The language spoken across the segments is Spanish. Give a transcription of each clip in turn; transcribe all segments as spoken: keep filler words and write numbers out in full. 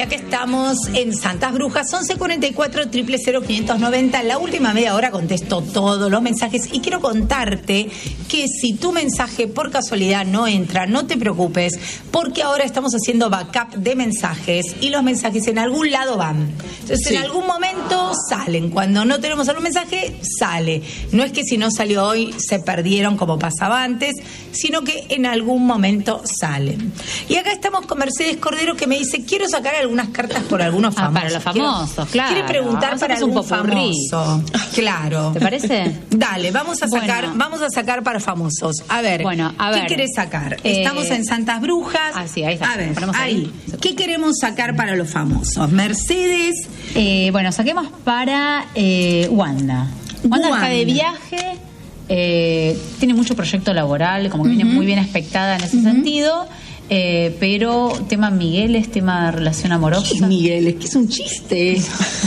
acá estamos en Santas Brujas, once cuarenta y cuatro, cero cero cero, quinientos noventa. La última media hora contesto todos los mensajes y quiero contarte que si tu mensaje por casualidad no entra, no te preocupes, porque ahora estamos haciendo backup de mensajes y los mensajes en algún lado van. Entonces sí, en algún momento salen. Cuando no tenemos algún mensaje, sale. No es que si no salió hoy se perdieron como pasaba antes, sino que en algún momento salen. Y acá estamos con Mercedes Cordero, que me dice, quiero sacar algunas cartas por algunos famosos. Ah, para los famosos, quiero, claro. Quiere preguntar vamos para algún un famoso. Claro. ¿Te parece? Dale, vamos a sacar, bueno. vamos a sacar para famosos. A ver, bueno, a ver. ¿qué querés sacar? Eh, Estamos en Santas Brujas. Ah, sí, ahí está. A ver, Ponemos ahí. ahí. ¿Qué queremos sacar para los famosos? Mercedes. Eh, bueno, saquemos para eh, Wanda. Wanda. Wanda está de viaje. Eh, tiene mucho proyecto laboral, como que uh-huh. viene muy bien expectada en ese uh-huh. sentido. Eh, pero tema Migueles, tema relación amorosa. ¿Qué es Migueles? Que es un chiste.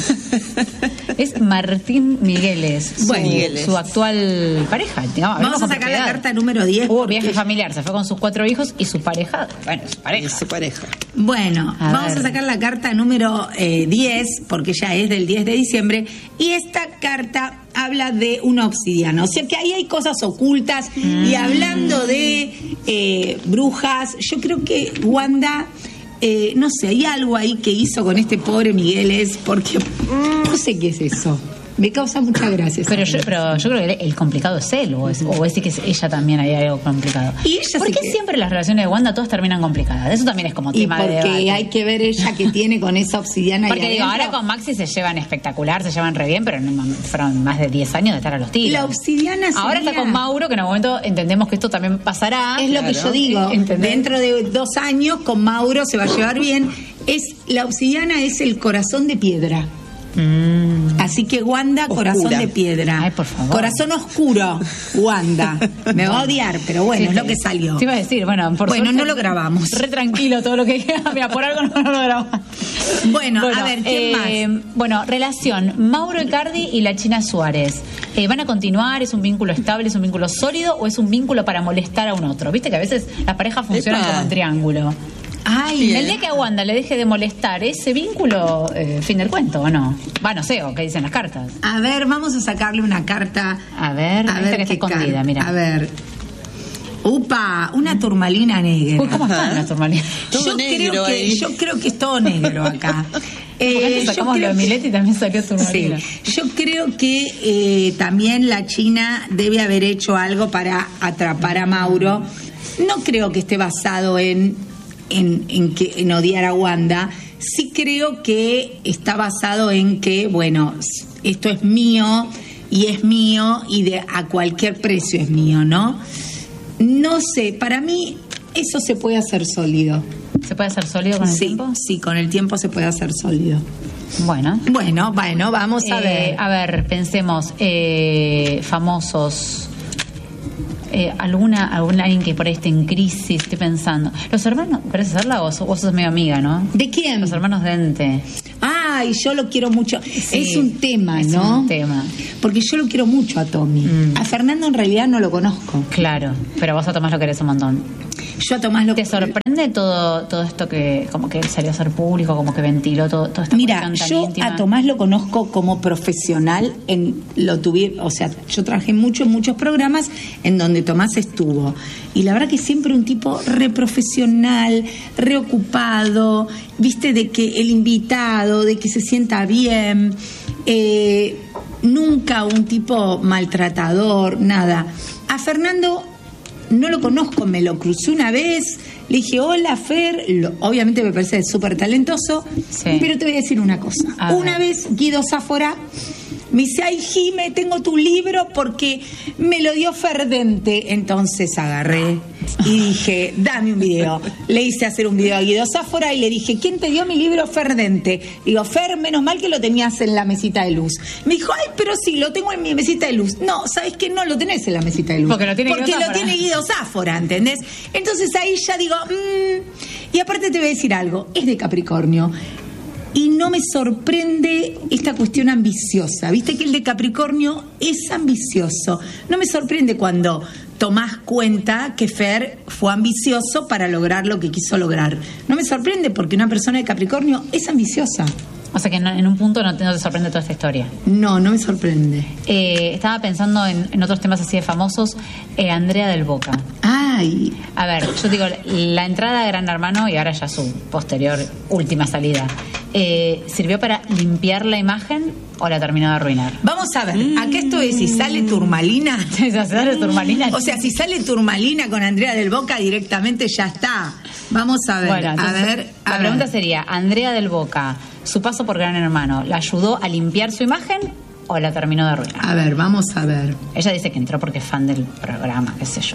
Es Martín Migueles, su, bueno, su actual pareja. Digamos, vamos a sacar la carta número diez. Hubo viaje familiar, se fue con sus cuatro hijos y su pareja. Bueno, su pareja. Su pareja. Bueno, a vamos ver. a sacar la carta número eh, diez, porque ya es del diez de diciembre. Y esta carta habla de una obsidiana. O sea que ahí hay cosas ocultas. Mm. Y hablando de eh, brujas, yo creo que Wanda... Eh, no sé, hay algo ahí que hizo con este pobre Migueles, porque no sé qué es eso. Me causa mucha gracia. Pero yo, pero yo creo que el complicado es él, o es, o es que ella también hay algo complicado. ¿Y ella ¿Por qué que... siempre las relaciones de Wanda todas terminan complicadas? Eso también es como tema de debate. Porque hay que ver ella que tiene con esa obsidiana. Porque ahí digo, adentro. ahora con Maxi se llevan espectacular, se llevan re bien, pero no, fueron más de diez años de estar a los tiros. La obsidiana sería... Ahora está con Mauro, que en algún momento entendemos que esto también pasará. Es lo claro. que yo digo. ¿Entendés? Dentro de dos años con Mauro se va a llevar bien. Es la obsidiana es el corazón de piedra. Mm. Así que Wanda, oscura. Corazón de piedra. Ay, por favor. Corazón oscuro, Wanda. Me va a odiar, pero bueno, sí, es lo que salió. Te iba a decir, bueno, por Bueno, suerte, no lo grabamos. Re tranquilo todo lo que mira, por algo no, no lo grabamos. Bueno, bueno, a ver, ¿quién eh, más? Bueno, relación Mauro Icardi y la China Suárez. Eh, ¿Van a continuar? ¿Es un vínculo estable? ¿Es un vínculo sólido? ¿O es un vínculo para molestar a un otro? Viste que a veces las parejas funcionan Epa. como en triángulo. Ay, el día que a Wanda le deje de molestar ese vínculo, eh, fin del cuento, ¿o no? Va, no sé, o qué dicen las cartas. A ver, vamos a sacarle una carta. A ver, a ver que está escondida, carta. mira. A ver. Upa, una turmalina negra. Uy, ¿cómo están las turmalinas? Yo creo, que, yo creo que es todo negro acá. Eh, sacamos lo de Mileti y también salió turmalina. Sí, yo creo que eh, también la China debe haber hecho algo para atrapar a Mauro. No creo que esté basado en En, en, que, en odiar a Wanda. Sí creo que está basado en que, bueno, esto es mío y es mío y de a cualquier precio es mío, ¿no? No sé, para mí eso se puede hacer sólido. ¿Se puede hacer sólido con el sí, tiempo? Sí, con el tiempo se puede hacer sólido. Bueno. Bueno, bueno, vamos a eh, ver. A ver, pensemos, eh, famosos... Eh, alguna, alguna alguien que por ahí esté en crisis, estoy pensando. Los hermanos, ¿querés hacerla o vos sos medio amiga, no? ¿De quién? Los hermanos Dente. Ay, yo lo quiero mucho. Sí, es un tema, es ¿no? Es un tema. Porque yo lo quiero mucho a Tommy. Mm. A Fernando en realidad no lo conozco. Claro, pero vos a Tomás lo querés un montón. Yo a Tomás lo ¿Te sorprende todo todo esto que como que salió a ser público, como que ventiló todo, toda esta Mira, cuestión tan yo íntima? a Tomás lo conozco como profesional en lo tuve, o sea, yo trabajé mucho en muchos programas en donde Tomás estuvo. Y la verdad que siempre un tipo re profesional, reocupado, viste, de que el invitado, de que se sienta bien, eh, nunca un tipo maltratador, nada. A Fernando no lo conozco, me lo crucé una vez, le dije, hola Fer, lo, obviamente me parece súper talentoso, sí. Pero te voy a decir una cosa. A una ver. vez Guido Sáfora me dice, ay Jime, tengo tu libro porque me lo dio Ferdente. Entonces agarré y dije, dame un video. Le hice hacer un video a Guido Sáfora y le dije, ¿quién te dio mi libro? Ferdente. Digo, Fer, menos mal que lo tenías en la mesita de luz. Me dijo, ay, pero sí, lo tengo en mi mesita de luz. No, ¿sabes qué? No lo tenés en la mesita de luz. Porque lo tiene, porque Guido, lo tiene Guido Sáfora, ¿entendés? Entonces ahí ya digo, mmm. Y aparte te voy a decir algo, es de Capricornio. Y no me sorprende esta cuestión ambiciosa. Viste que el de Capricornio es ambicioso. No me sorprende cuando tomás cuenta que Fer fue ambicioso para lograr lo que quiso lograr. No me sorprende porque una persona de Capricornio es ambiciosa. O sea que no, en un punto no te, no te sorprende toda esta historia. No, no me sorprende. Eh, estaba pensando en, en otros temas así de famosos. Eh, Andrea del Boca. Ay. A ver, yo digo, la entrada de Gran Hermano y ahora ya su posterior última salida, eh, ¿sirvió para limpiar la imagen o la terminó de arruinar? Vamos a ver, ¿a qué esto es? Si sale Turmalina. Si sale Turmalina. O sea, si sale Turmalina con Andrea del Boca directamente ya está. Vamos a ver. Bueno, entonces, a ver. A la ver. pregunta sería, Andrea del Boca, su paso por Gran Hermano, ¿la ayudó a limpiar su imagen o la terminó de arruinar? A ver, vamos a ver. Ella dice que entró porque es fan del programa, qué sé yo.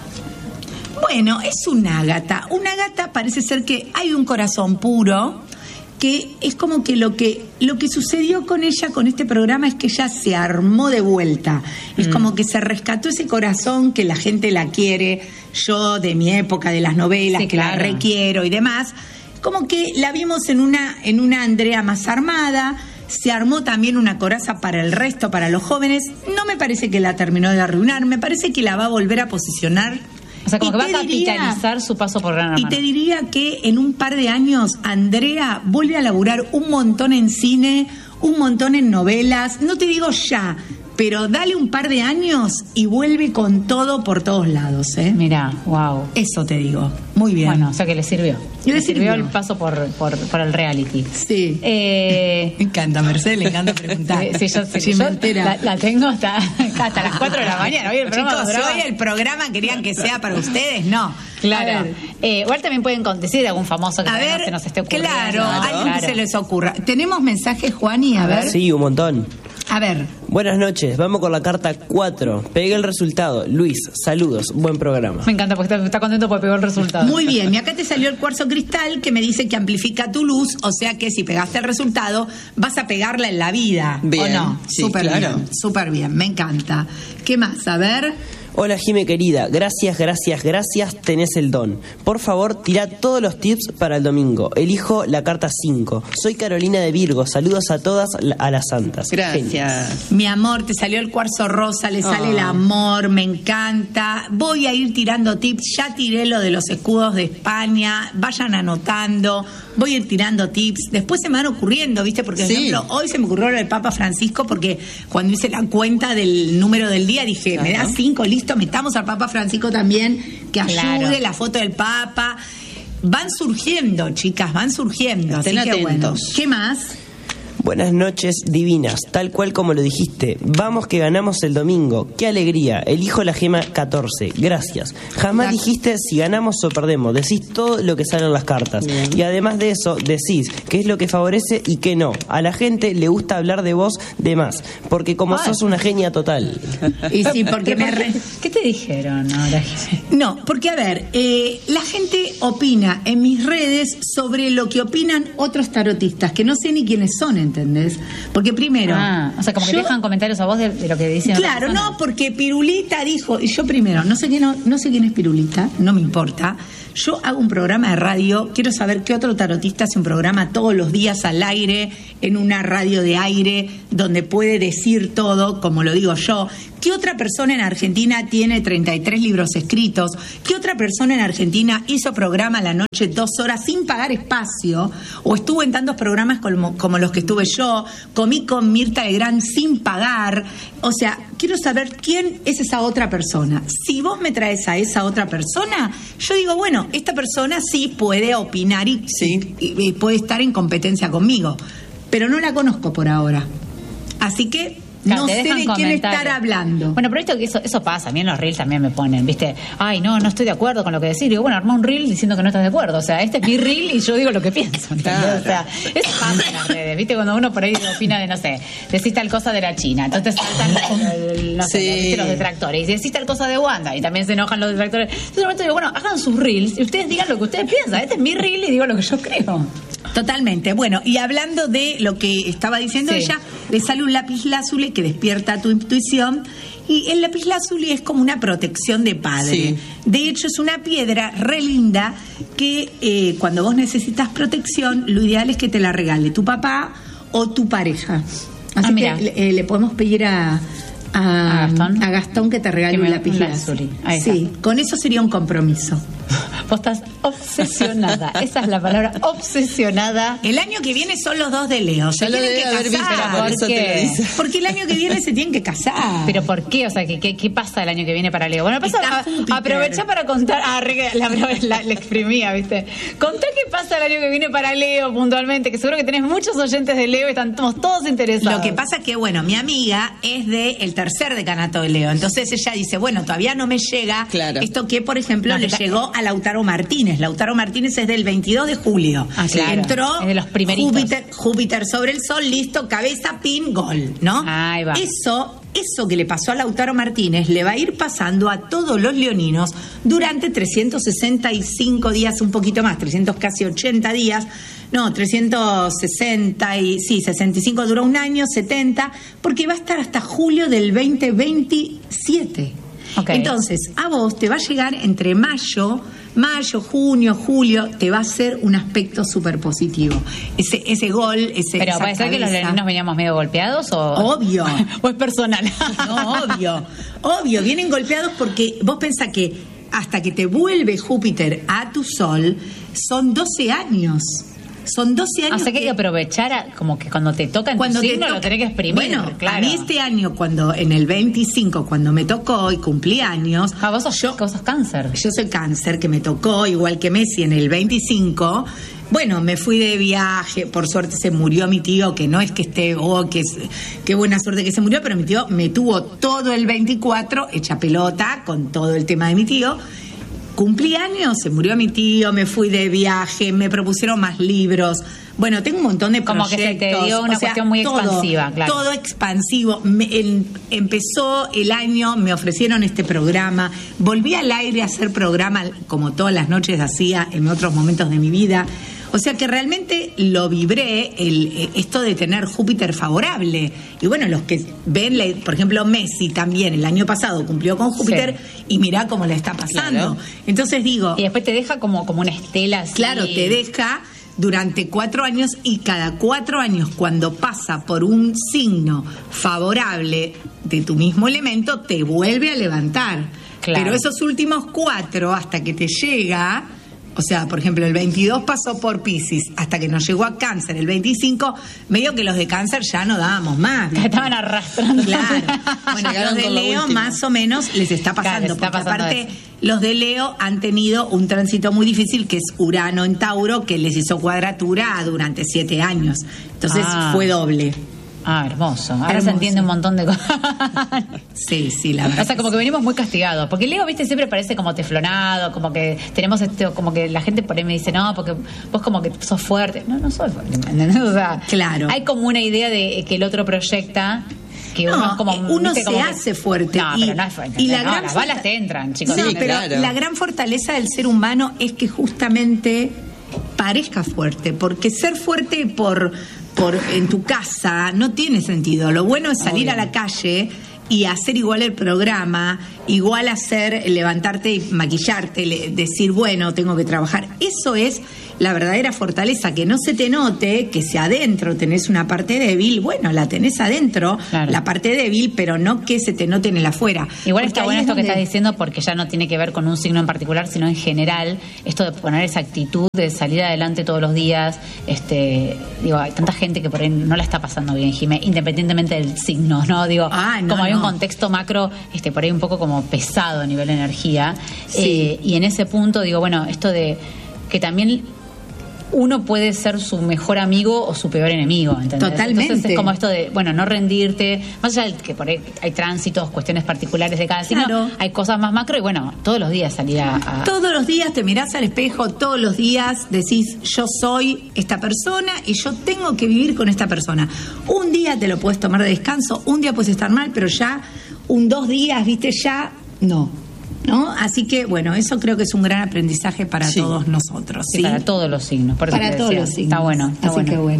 Bueno, es una gata. Una gata parece ser que hay un corazón puro, que es como que lo que lo que sucedió con ella, con este programa, es que ella se armó de vuelta. Es mm. como que se rescató ese corazón que la gente la quiere. Yo, de mi época, de las novelas, sí, que claro. la requiero y demás. Como que la vimos en una, en una Andrea más armada. Se armó también una coraza para el resto, para los jóvenes. No me parece que la terminó de arruinar. Me parece que la va a volver a posicionar. O sea, como y que va a capitalizar diría, su paso por Gran Hermano. Y te diría que en un par de años Andrea vuelve a laburar un montón en cine, un montón en novelas. No te digo ya, pero dale un par de años y vuelve con todo por todos lados, ¿eh? Mirá, wow. Eso te digo. Muy bien. Bueno, o sea que le sirvió. Le, le sirvió. sirvió el paso por, por, por el reality. Sí. Eh, me encanta, Mercedes, le encanta preguntar. Sí, yo, sí, yo la, la tengo hasta, hasta las cuatro de la mañana. Hoy el programa, Chicos, si hoy el programa querían que sea para ustedes, no. Claro. Eh, igual también pueden decir algún famoso que a ver, se nos esté ocurriendo. Claro, algo claro. que se les ocurra. ¿Tenemos mensajes, Juani? A ver. Sí, un montón. A ver. Buenas noches, vamos con la carta cuatro. Pegué el resultado. Luis, saludos, buen programa. Me encanta porque está, está contento porque pegó el resultado. Muy bien, y acá te salió el cuarzo cristal que me dice que amplifica tu luz, o sea que si pegaste el resultado vas a pegarla en la vida, bien, ¿o no? Sí, súper claro. bien, súper bien, me encanta. ¿Qué más? A ver... Hola Jime querida, gracias, gracias, gracias, tenés el don. Por favor, tirá todos los tips para el domingo. Elijo la carta cinco. Soy Carolina de Virgo, saludos a todas a las santas. Gracias. Genias. Mi amor, te salió el cuarzo rosa, le sale oh. el amor, me encanta. Voy a ir tirando tips, ya tiré lo de los escudos de España, vayan anotando, voy a ir tirando tips. Después se me van ocurriendo, ¿viste? Porque, por sí. ejemplo, hoy se me ocurrió lo del Papa Francisco porque cuando hice la cuenta del número del día dije, claro. me da cinco, listo. Metamos al Papa Francisco también, que ayude, claro. la foto del Papa. Van surgiendo, chicas, van surgiendo. Estén así que atentos. Bueno. ¿Qué más? Buenas noches, divinas, tal cual como lo dijiste. Vamos que ganamos el domingo. ¡Qué alegría! Elijo la gema catorce. Gracias. Jamás Gracias. dijiste si ganamos o perdemos. Decís todo lo que sale en las cartas. Bien. Y además de eso, decís qué es lo que favorece y qué no. A la gente le gusta hablar de vos de más. Porque como Ay. sos una genia total. Y sí, porque me re... ¿Qué te dijeron ahora? No, porque a ver, eh, la gente opina en mis redes sobre lo que opinan otros tarotistas, que no sé ni quiénes son, ¿entendés? Porque primero... Ah, o sea, como que yo, dejan comentarios a vos de, de lo que dicen. Claro, no, porque Pirulita dijo, y yo primero, no sé quién, no, no sé quién es Pirulita, no me importa. Yo hago un programa de radio, quiero saber qué otro tarotista hace un programa todos los días al aire, en una radio de aire, donde puede decir todo, como lo digo yo. ¿Qué otra persona en Argentina tiene treinta y tres libros escritos? ¿Qué otra persona en Argentina hizo programa a la noche dos horas sin pagar espacio? ¿O estuvo en tantos programas como, como los que estuve yo? Comí con Mirta Legrand sin pagar. O sea, quiero saber quién es esa otra persona. Si vos me traes a esa otra persona, yo digo, bueno, esta persona sí puede opinar y, sí. y, y puede estar en competencia conmigo. Pero no la conozco por ahora. Así que... Claro, no sé de quién estar hablando. Bueno, pero esto, eso, eso pasa. A mí en los reels también me ponen, ¿viste? Ay, no, no estoy de acuerdo con lo que decís. Digo, bueno, armá un reel diciendo que no estás de acuerdo. O sea, este es mi reel y yo digo lo que pienso. Claro. O sea, eso pasa en las redes, ¿viste? Cuando uno por ahí opina de, no sé, decís tal cosa de la China. Entonces saltan, el, no sé, sí. ¿viste? Los detractores. Y decís tal cosa de Wanda. Y también se enojan los detractores. Entonces, de momento digo, bueno, hagan sus reels y ustedes digan lo que ustedes piensan. Este es mi reel y digo lo que yo creo. Totalmente. Bueno, y hablando de lo que estaba diciendo sí. ella, le sale un lapislázuli que despierta tu intuición, y el lapislázuli es como una protección de padre. Sí. De hecho, es una piedra re linda que eh, cuando vos necesitas protección, lo ideal es que te la regale tu papá o tu pareja. Así ah, que le, eh, le podemos pedir a... A, ¿A Gastón? A Gastón que te regale Que me- un lápiz un láser. lazuli. Ahí Sí, con eso sería un compromiso. Vos estás obsesionada. Esa es la palabra, obsesionada. El año que viene son los dos de Leo. Se Ya lo tienen debe que haber visto, casar. por ¿Por eso te qué? lo dice. Porque el año que viene se tienen que casar. ¿Pero por qué? O sea, ¿qué, qué, qué pasa el año que viene para Leo? Bueno, pasa, Está a- Júpiter. aprovecha para contar. Ah, re- la, la, la exprimía, ¿viste? Contá qué pasa el año que viene para Leo puntualmente, que seguro que tenés muchos oyentes de Leo y estamos todos interesados. Lo que pasa es que, bueno, mi amiga es de el tercer decanato de Leo. Entonces ella dice, bueno, todavía no me llega Claro. esto que, por ejemplo, No, le que- llegó a Lautaro Martínez. Lautaro Martínez es del veintidós de julio. Ah, claro. Entró Es de los primeritos. Júpiter, Júpiter sobre el Sol, listo, cabeza, pin, gol, ¿no? Ahí va. Eso, eso que le pasó a Lautaro Martínez le va a ir pasando a todos los leoninos durante trescientos sesenta y cinco días, un poquito más, trescientos casi ochenta días. No, trescientos sesenta y sí, sesenta y cinco dura un año, setenta, porque va a estar hasta julio del veinte veintisiete. Ok. Entonces, a vos te va a llegar entre mayo, mayo, junio, julio, te va a hacer un aspecto súper positivo. Ese, ese gol, ese Pero esa puede ser que los cabeza. leoninos veníamos medio golpeados o. Obvio. o es personal. No, obvio, obvio, vienen golpeados porque vos pensás que hasta que te vuelve Júpiter a tu Sol, son doce años. Son doce años. O sea que hay que aprovechar a- como que cuando te toca en cuando tu te signo toca- lo tenés que exprimir. Bueno, claro. a mí este año, cuando en el veinticinco, cuando me tocó y cumplí años, Ah, vos sos, vos sos cáncer. yo soy cáncer, que me tocó, igual que Messi, en el veinticinco. Bueno, me fui de viaje, por suerte se murió mi tío, que no es que esté, oh, que es, qué buena suerte que se murió, pero mi tío me tuvo todo el veinticuatro hecha pelota con todo el tema de mi tío. Cumplí años, se murió mi tío, me fui de viaje, me propusieron más libros. Bueno, tengo un montón de Como que proyectos. se te dio una o sea, cuestión muy todo, expansiva, claro. Todo expansivo. Me- en- empezó el año, me ofrecieron este programa, volví al aire a hacer programa como todas las noches hacía en otros momentos de mi vida. O sea que realmente lo vibré, el, eh, esto de tener Júpiter favorable. Y bueno, los que ven, la- por ejemplo, Messi también el año pasado cumplió con Júpiter y mirá cómo le está pasando. Claro. Entonces digo, Y después te deja como, como una estela así. claro, te deja durante cuatro años y cada cuatro años cuando pasa por un signo favorable de tu mismo elemento, te vuelve a levantar. Claro. Pero esos últimos cuatro, hasta que te llega, o sea, por ejemplo, el veintidós pasó por Piscis, hasta que nos llegó a Cáncer, el veinticinco, medio que los de Cáncer ya no dábamos más. Te estaban arrastrando. Claro. Bueno, Llegaron los de con lo Leo último. más o menos les está Claro, pasando, les está porque pasando aparte eso. los de Leo han tenido un tránsito muy difícil que es Urano en Tauro, que les hizo cuadratura durante siete años. Entonces Ah. fue doble. Ah, hermoso. Ahora Hermoso. se entiende un montón de cosas. Sí, sí, la verdad. O sea, como que venimos muy castigados. Porque Leo, viste, siempre parece como teflonado, como que tenemos este, como que la gente por ahí me dice, no, porque vos como que sos fuerte. No, no soy fuerte, ¿me entendés? O sea, Claro. hay como una idea de que el otro proyecta. Que uno, No, es como, eh, uno viste, se como que- hace fuerte. No, y, pero no es fuerte. y la no, gran las forta- balas te entran, chicos. No, Sí, pero claro. la gran fortaleza del ser humano es que justamente parezca fuerte, porque ser fuerte por, por en tu casa no tiene sentido. Lo bueno es salir Obvio. a la calle y hacer igual el programa, igual hacer, levantarte y maquillarte, le- decir, bueno, tengo que trabajar. Eso es la verdadera fortaleza, que no se te note, que si adentro tenés una parte débil, bueno, la tenés adentro, Claro. la parte débil, pero no que se te note en el afuera. Igual Porque está ahí bueno es esto que donde- estás diciendo porque ya no tiene que ver con un signo en particular, sino en general, esto de poner esa actitud de salir adelante todos los días. Este, digo, hay tanta gente que por ahí no la está pasando bien, Jimé, independientemente del signo, ¿no? Digo, Ah, no, como hay un no. contexto macro, este, por ahí un poco como pesado a nivel de energía. Sí. Eh, y en ese punto, digo, bueno, esto de que también uno puede ser su mejor amigo o su peor enemigo, ¿entendés? Totalmente. Entonces es como esto de, bueno, no rendirte, más allá de que por ahí hay tránsitos, cuestiones particulares de cada signo, Claro. hay cosas más macro y bueno, todos los días salir a... a- Todos los días te mirás al espejo, todos los días decís, yo soy esta persona y yo tengo que vivir con esta persona. Un día te lo puedes tomar de descanso, un día puedes estar mal, pero ya un dos días, viste, ya no. ¿No? Así que, bueno, eso creo que es un gran aprendizaje para Sí. todos nosotros. sí, ¿sí? para todos los signos. Por eso Para te todos decía. los signos. Está bueno, está Así bueno. que bueno.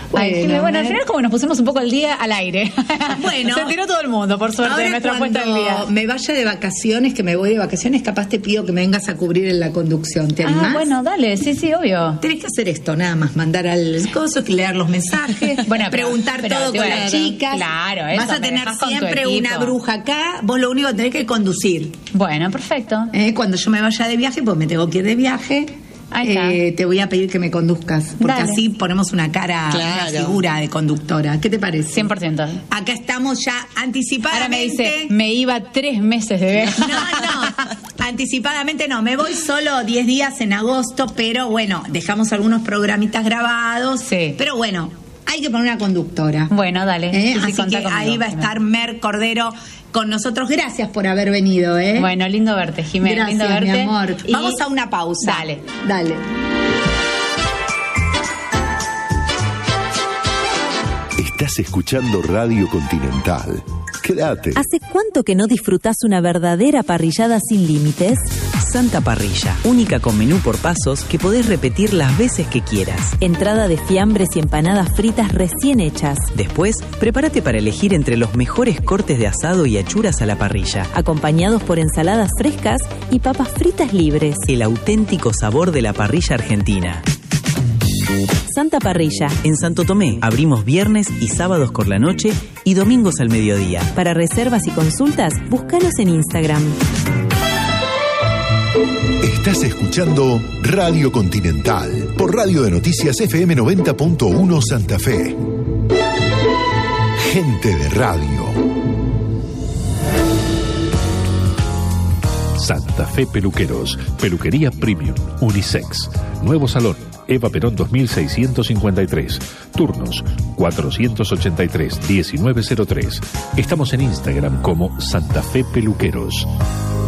Ay, Jimé, bueno, al final como nos pusimos un poco el día al aire. Bueno. Se tiró todo el mundo, por suerte, Ahora, nuestra puesta del día. me vaya de vacaciones, que me voy de vacaciones, capaz te pido que me vengas a cubrir en la conducción. ¿Te animás? Ah, bueno, dale, sí, sí, obvio. Tenés que hacer esto, nada más, mandar al coso, leer los mensajes, bueno, pero, preguntar pero, todo pero, con las chicas. Claro, eso, vas a tener siempre con una bruja acá, vos lo único que tenés que conducir. Bueno, perfecto. Eh, cuando yo me vaya de viaje, pues me tengo que ir de viaje. Eh, te voy a pedir que me conduzcas, porque Dale. así ponemos una cara, claro. una figura de conductora. ¿Qué te parece? cien por ciento. Acá estamos ya anticipadamente. Ahora me dice, me iba tres meses de viaje. No, no, anticipadamente no, me voy solo diez días en agosto, pero bueno, dejamos algunos programitas grabados. Sí. Pero bueno, hay que poner una conductora. Bueno, dale. ¿Eh? Sí, así que conmigo. Ahí va a estar Mer Cordero con nosotros. Gracias por haber venido, ¿eh? Bueno, lindo verte, Jimena. Gracias, lindo verte. Mi amor. Y... Vamos a una pausa. Dale. Dale. Estás escuchando Radio Continental. Quédate. ¿Hace cuánto que no disfrutás una verdadera parrillada sin límites? Santa Parrilla, única con menú por pasos que podés repetir las veces que quieras. Entrada de fiambres y empanadas fritas recién hechas. Después, prepárate para elegir entre los mejores cortes de asado y achuras a la parrilla, acompañados por ensaladas frescas y papas fritas libres. El auténtico sabor de la parrilla argentina. Santa Parrilla. En Santo Tomé abrimos viernes y sábados por la noche y domingos al mediodía. Para reservas y consultas, búscanos en Instagram. Estás escuchando Radio Continental por Radio de Noticias F M noventa punto uno Santa Fe. Gente de radio. Santa Fe Peluqueros, peluquería premium, unisex, nuevo salón, Eva Perón dos mil seiscientos cincuenta y tres, turnos cuatrocientos ochenta y tres, diecinueve cero tres. Estamos en Instagram como Santa Fe Peluqueros.